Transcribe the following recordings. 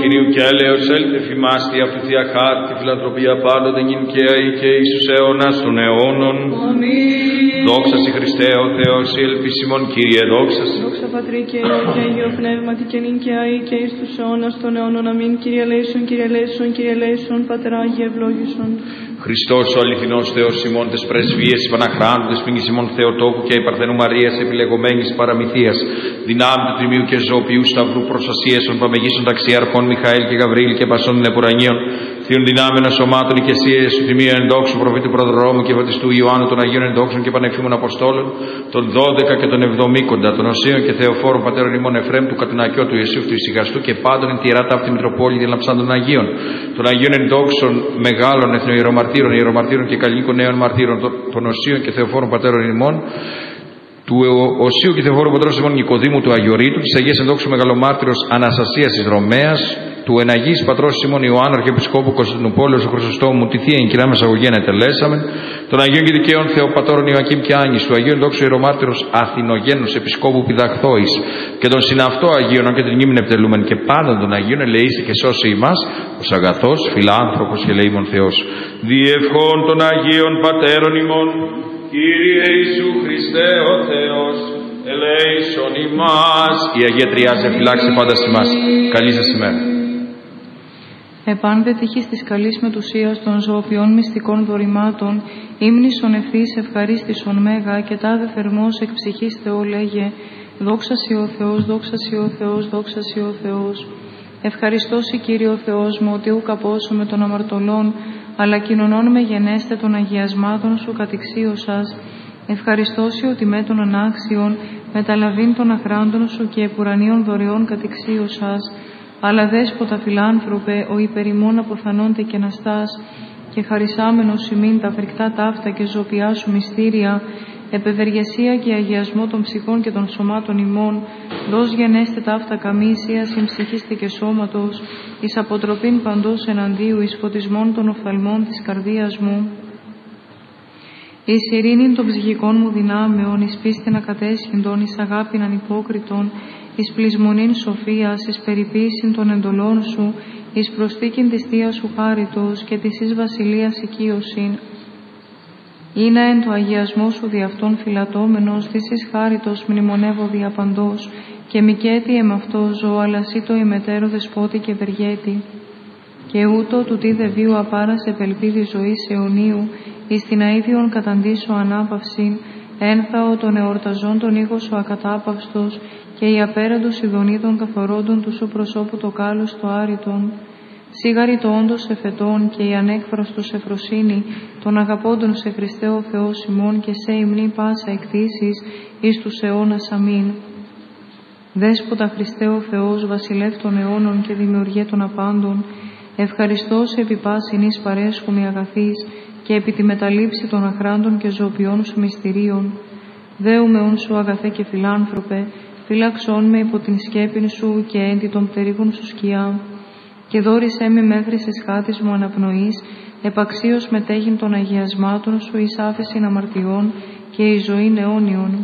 Κυρίου και έλεος έλθε φημάστη αυτού θεία χάρτη, φιλανθρωπία πάντοτε νυν και αεί και εις τους αιώνας των αιώνων. Αμήν. Δόξα σοι Χριστέ ο Θεός, η ελπίσιμον Κύριε, δόξα σοι. Δόξα Πατρί και Υιό και Αγίο Πνεύματι και νυν και αεί και εις τους αιώνας των αιώνων. Αμήν. Κύριε ελέησον, Κύριε ελέησον, Κύριε ελέησον, Πατέρα Άγιε ευλόγησον. Χριστός ο αληθινός Θεός ημών τες πρεσβείες Παναχράντου, τες ποινής ημών Θεοτόκου και η Παρθένου Μαρίας επιλεγωμένης παραμυθίας, δυνάμει του Τιμίου και Ζωοποιού Σταυρού προσασίας των παμεγήσων ταξιάρχων Μιχαήλ και Γαβρίλ και Πασών Νεπουρανίων, θείων δυνάμεων σωμάτων οικεσίες του Τιμίου Ενδόξου προφήτου Προδρόμου και Βατιστού Ιωάννου των Αγίων Ενδόξων και Πανεφήμων Αποστόλων, των 12 και των 70, των Οσίων και Θεοφόρων Πατέρων ημών Εφρέμ του Κατουνακιού του Ιησούφ του Ισυχαστού και πάντων εν τυρά ταύτη Μητροπόλη διαλαψάντων Αγίων, των Αγίων Ενδόξων μεγάλων εθνοϊερομαρτύρων, ιερομαρτύρων και καλλίκων νέων μαρτύρων, των Οσίων και Θεοφόρων Πατέρων ημών, του Οσίου και Θεοφόρου Πατρός ημών Νικοδήμου του Αγιορείτου, της Αγίας Ενδόξου Μεγαλομάρτυρος Αναστασίας της Ρωμαίας, του Εναγής Πατρός Σιμών Ιωάννου Αρχιεπισκόπου Κωνσταντινουπόλεως ο Χρυσοστόμου, τη Θεία εν Κυρία Μεσαγωγία ετελέσαμεν, των Αγίων και Δικαίων Θεοπατώρων Ιωακήμ και Άνης, του Αγίου Ενδόξου Ιερομάρτυρος Αθηνογένους Επισκόπου Πιδαχθόης και των συναυτό Αγίων και την ύμνη επιτελούμεν και πάντων των Αγίων ελεήσει και σώσει ημάς, ως αγαθός, φιλάνθρωπος και ελεήμων Θεός. Διευχών των Αγίων Πατέρων ημών, Κύριε Ιησού Χριστέ ο Θεός, ελέησον ημάς. Η Αγία Τριάζε φυλάξει πάντα σε εμάς. Καλή σας ημέρα. Επάνδε τύχης της καλής μετουσίας των ζωοποιών μυστικών δωρημάτων, ύμνησον ευθύς ευχαρίστησον μέγα και τάδε θερμός εκ ψυχής Θεό λέγε, δόξα σοι ο Θεός, δόξα σοι ο Θεός, δόξα σοι ο Θεός. Ευχαριστώσι Κύριε ο Θεός μου, ότι ουκ απόσω με των αμαρτωλών, αλλά κοινωνών με γενέστε των αγιασμάτων σου κατηξίωσας. Ευχαριστώσι ότι με των ανάξιων, μεταλαβήν των αχράντων σου και επουρανίων δωρεών κατηξίωσας. Αλλά δέσποτα φιλάνθρωπε, ο υπερημών αποθανόνται και ναστάς, και χαρισάμενος ημίν τα φρικτά ταύτα και ζωοποιά σου μυστήρια, επευεργεσία και αγιασμό των ψυχών και των σωμάτων ημών, δώσ' γενέστε ταύτα καμίσιας, συμψυχίστε και σώματος, εις αποτροπήν παντός εναντίου, εις φωτισμών των οφθαλμών της καρδίας μου. Εις ειρήνην των ψυχικών μου δυνάμεων, εις πίστην ακατέσχυντον, εις αγάπην ανυπόκριτον, εις πλεισμονήν σοφίας, εις περιποίησιν των εντολών σου, εις προσθήκην της Θείας σου χάριτος και της εις βασιλείας οικείωσιν. Είναι εν το αγιασμό σου δι' αυτόν φυλατώμενος, της εις χάριτος μνημονεύω δια παντός, και μικέτι εμ' αυτό ζω, αλλά σύ το ημετέρω δεσπότη και ευεργέτη. Και ούτω του τι δε βίου απάρας επελπίδη ζωής αιωνίου, εις την αΐδιον καταντήσω ανάπαυσιν, ένθαω των εορταζών τον ήχο σου ακατάπαυστος, και οι απέραντος ειδονίδων καθορώντων του σου προσώπου το κάλος το άρρητον. Σίγαρη το όντως εφετών και η ανέκφραστος εφροσύνη των αγαπώντων σε Χριστέ ο Θεός ημών και σε υμνή πάσα εκτίσεις εις τους αιώνας αμήν. Δέσποτα Χριστέ ο Θεός, βασιλεύ των αιώνων και δημιουργέ των απάντων, ευχαριστώ σε επί πάσιν εις παρέσχουμη αγαθής και επί τη μεταλήψη των αχράντων και ζωοποιών σου μυστηρίων. Δέουμε όν σου αγαθέ και φιλάνθρωπε, φύλαξόν με υπό την σκέπην σου και έντι των πτερίγων σου σκιά. Και δόρισέ με μέχρι σε σχάτης μου αναπνοής, επαξίως μετέχειν των αγιασμάτων σου εις άφεσιν αμαρτιών και η ζωήν αιώνιον.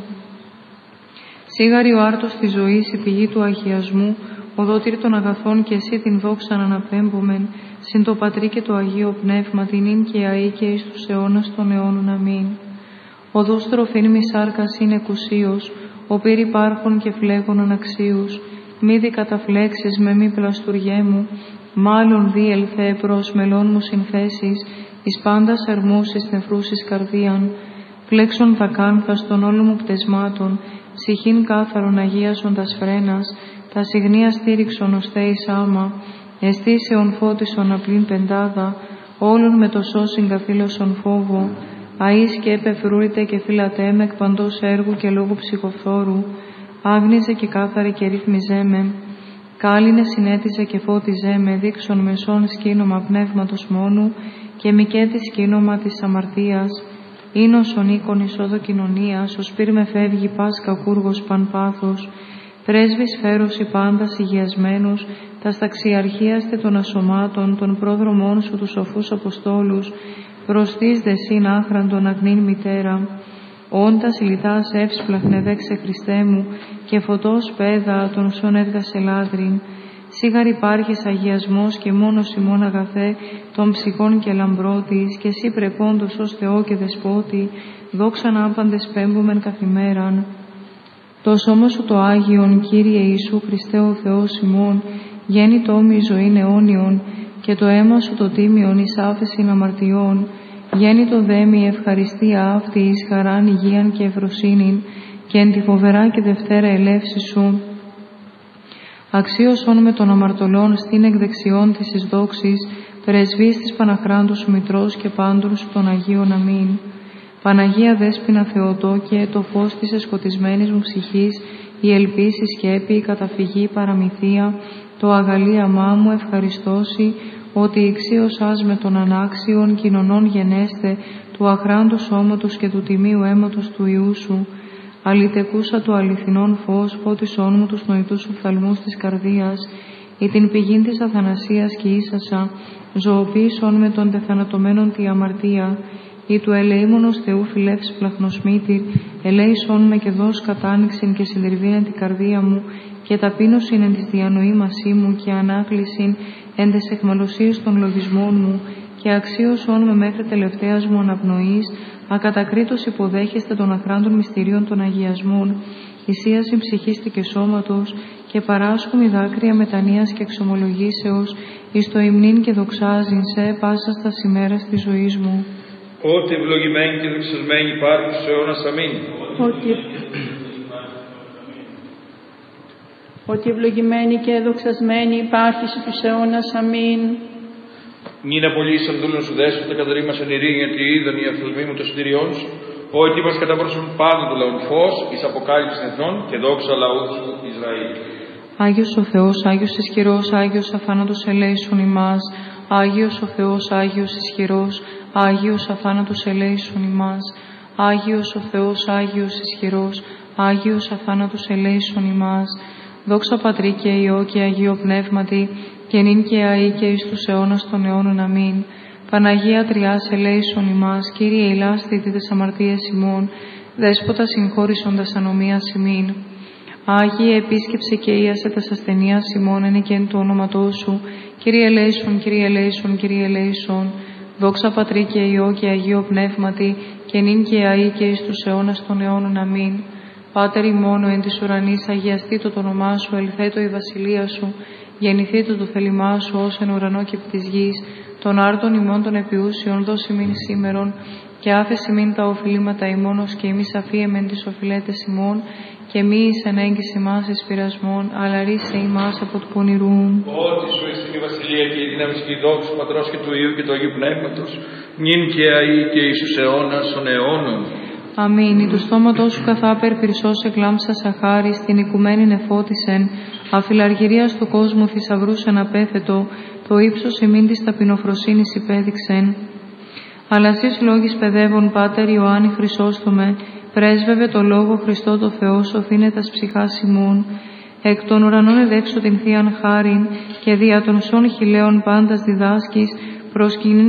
Σίγαρη ο άρτος της ζωής, η πηγή του αγιασμού, ο δότηρ των αγαθών και εσύ την δόξαν αναπέμπομεν, συν το Πατρί και το Αγίο Πνεύμα, την ίν και αεί και εις τους αιώνας των αιώνων. Αμήν. Οδούς τροφήν μη σάρκας είναι εκουσίως, ο πύρ υπάρχων και φλέγων αναξίους, μη δι καταφλέξεις με μη πλαστουργέ μου, μάλλον διελθέ προς μελών μου συνθέσεις, εις πάντας αρμούς εις νεφρούσεις καρδίαν, φλέξον τα κάνθας των όλων μου πτεσμάτων, ψυχήν κάθαρον αγίασον φρένας, τα συγνία στήριξον ως θέης άμα, εστίσεων φώτισον απλήν πεντάδα, όλων με το σώσιν καθήλωσον φόβο, αείς και επεφρούριτε και φύλατέ με εκ παντός έργου και λόγου ψυχοφθόρου, άγνιζε και κάθαρε και ρύθμιζέ με, κάλυνε συνέτιζε και φώτιζέ με, δείξον μεσών σκήνομα πνεύματος μόνου και μικέτη σκήνομα της αμαρτίας, ίνωσον οίκον εισόδο κοινωνίας, ως πύρ με φεύγει πας κακούργος παν πάθος, πρέσβης φέρωση πάντας υγιασμένους, τα σταξιαρχίαστε των ασωμάτων, των πρόδρομών σου τους σοφούς Αποστόλους, προστής δεσίν άχραντον αγνήν μητέρα, όντας λιτάς εύσπλαχνε δέξε Χριστέ μου, και φωτός πέδα των σον έβγασε λάτριν, Σίγαρ υπάρχεις αγιασμός και μόνος ημών αγαθέ των ψυχών και λαμπρότης, και εσύ πρεπόντος ως Θεό και Δεσπότη, δόξαν άπαντες πέμπομεν καθημέραν. Το σώμα σου το Άγιον, Κύριε Ιησού Χριστέ ο Θεός ημών, γέννη τόμη ζωήν αιώνιον, και το αίμα σου το τίμιον εις άφεσιν αμαρτιών, γέννη το δέμη ευχαριστία αυτή εις χαράν υγείαν και ευφροσύνην, και εν τη φοβερά και δευτέρα ελεύση σου. Αξίωσον με των αμαρτωλών στην εκδεξιών της εις δόξης, πρεσβείας της Παναχράντου σου Μητρός και πάντων σου των Αγίων. Αμήν. Παναγία Δέσποινα Θεοτόκε, το φως της εσκοτισμένης μου ψυχής, η ελπίς, η σκέπη, η καταφυγή, η παραμυθία, το αγαλίαμά μου ευχαριστώσει, ότι ηξίωσας με των ανάξιων κοινωνών γενέστε, του αχράντου σώματος και του τιμίου αίματος του Ιού σου. Αλητεκούσα το αληθινόν φως, φώτισόν μου τους νοητούς οφθαλμούς της καρδίας, ή την πηγήν της αθανασίας και ίσασα, ζωοποίησον με των τεθανατωμένων τη αμαρτία, ή του ελεήμονος Θεού φιλεύς πλαχνοσμήτηρ, ελέησόν με και δώσ' κατάνοιξην και συντριβήν εν την καρδία μου, και ταπείνωσιν εν της διανοήμασή μου, και ανάκλησιν εν τες εχμαλωσίες των λογισμών μου, και αξίωσόν με μέχρι τελευταίας μου αναπνοής, ακατακρίτως υποδέχεστε των αχράντων μυστηρίων των αγιασμών, ισίαση ψυχίστη και σώματος, και παράσχουμι δάκρυα μετανοίας και εξομολογήσεως, εις το υμνήν και δοξάζειν σε πάσα στα ημέρας της ζωής μου. Ότι ευλογημένη και δοξασμένη υπάρχεις στους αιώνας. Αμήν. Ότι ευλογημένη και δοξασμένη υπάρχεις στους αιώνας. Αμήν. Νίνα πολύ σαν δούλων σου δέσποτα, καταρρίμασαν ειρήνη, γιατί είδαν οι αφθαλμοί μου των συντηριών σου. Ότι μας κατά πρόσωπον πάντων του λαών φως, εις αποκάλυψη εθνών και δόξα λαού σου Ισραήλ. Άγιος ο Θεός, Άγιος ισχυρός, Άγιος αφάνατος ελέησον ημάς. Άγιος ο Θεός, Άγιος ισχυρός, Άγιος αφάνατος ελέησον ημάς. Άγιος ο Θεός, Άγιος ισχυρός, Άγιος αφάνατος ελέησον ημάς. Δόξα Πατρί και Υιό και Αγίο Πνεύματι, και νυν και αεί και εις τους αιώνας των αιώνων. Αμήν. Παναγία Τριάς ελέησον ημάς, Κύριε ηλάσθητη τες αμαρτίες ημών, Δέσποτα συγχώρησοντας ανομίας ημίν. Άγιε επίσκεψε και ίασε τας ασθενείας ημών, εν και εν του ονόματός σου, Κύριε ελέησον, Κύριε ελέησον, Κύριε ελέησον. Δόξα Πατρί και Υιό και Αγίο Πνεύματι, και νυν και αεί και εις τους αιώνας των αιώνων. Αμήν. Πάτερ ημών εν της ουρανής, αγιαστήτω το όνομά σου, ελθέτω η βασιλεία σου, γεννηθήτω το θέλημά σου ως εν ουρανό και επί της γης, των άρτων ημών των επιούσιων δώσει μην σήμερον, και άφεση μην τα οφειλήματα ημών, ως και εμείς αφίεμεν τις οφειλέτες ημών, και μη εις ενέγγιση μας εις πειρασμών, αλλά ρίσε ημάς από του πονηρού. Ότι σου εις η βασιλεία και η δύναμη και η δόξα του Πατρός και του Υιού και του Αγίου Πνεύματος, νυν και αεί και εις τους αιώνας των αιώνων. Αμήν. Ή του στόματός σου καθάπερ πυρσός εκλάμψα σαχάρις, την οικουμένη νεφώτισεν, αφιλαργυρίας του κόσμου θησαυρούς εναπέθετο, το ύψος ημίν της ταπεινοφροσύνης υπέδειξεν. Αλλά σεις λόγης παιδεύων, Πάτερ Ιωάννη Χρυσόστομε, πρέσβευε το Λόγο Χριστό το Θεό, σωθήνε τας ψυχάς ημών. Εκ των ουρανών εδέξω την Θείαν Χάριν, και δια των σών χιλέων πάντας διδάσκεις, προσκυνήν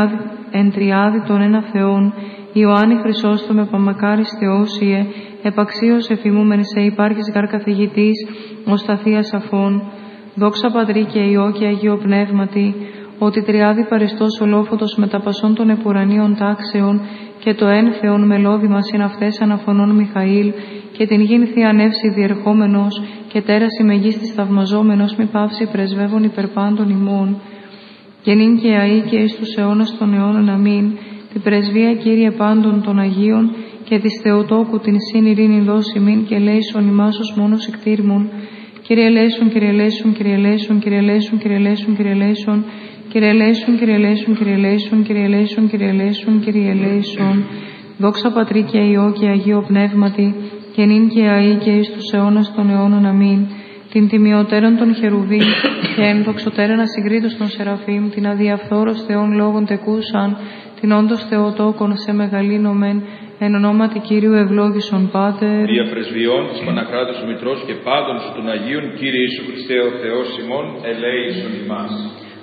εν τριάδι των ένα Θεόν. Ιωάννη Χρυσόστομε, παμακάρις Θεόσιε, επαξίως εφημούμεν σε υπάρχεις γαρ καθηγητής, ως τα Θεία Σαφών. Δόξα Πατρί και Υιό και Αγίο Πνεύματι, ότι τριάδι παριστός ολόφωτος μεταπασών των επουρανίων τάξεων, και το εν Θεόν μελώδημας είναι αυτές αναφωνών Μιχαήλ, και την γην Θεία Νεύση διερχόμενος, και τέραση μεγίστης θαυμαζόμενος, μη πάυσει πρεσβεύων υπερπάντων ημών. Και νυν και αεί και εις τους αιώνας των αιώνων. Αμήν. Την πρεσβεία, Κύριε πάντων των Αγίων, και της Θεοτόκου την σύν ειρήνη δώσει μην, και ελέησον ημάς ως μόνος εκτήρμων. Κύριε ελέησον, Κύριε ελέησον, Κύριε ελέησον, Κύριε ελέησον, Κύριε ελέησον, Κύριε ελέησον, Κύριε ελέησον, Κύριε ελέησον, Κύριε ελέησον, Κύριε ελέησον, Κύριε ελέησον, Κύριε ελέησον. Δόξα Πατρί και Υιό και Αγίο Πνεύματι, και νυν και αεί και εις τους αιώνας των αιώνων. Αμήν. Την τιμιωτέραν των χερουβίμ, και εν δοξωτέραν ασυγκρίτως των Σεραφείμ, την αδιαφθόρος Θεών λόγων τεκούσαν, την όντως Θεοτόκον σε μεγαλύνομεν, εν ονόματι Κύριου ευλόγησον Πάτερ. Δια πρεσβειών της Παναχράντου σου Μητρός και πάντων σου των Αγίων, Κύριε Ιησού Χριστέ ο Θεός ημών, ελέησον ημάς.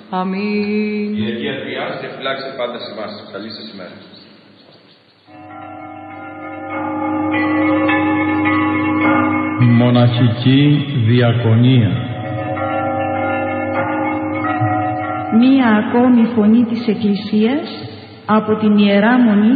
Αμήν. Η Αγία Τριάς διαφυλάξε πάντα σε εμάς. Καλή σας ημέρα. Μοναχική Διακονία. μία ακόμη φωνή της Εκκλησίας από την Ιερά Μονή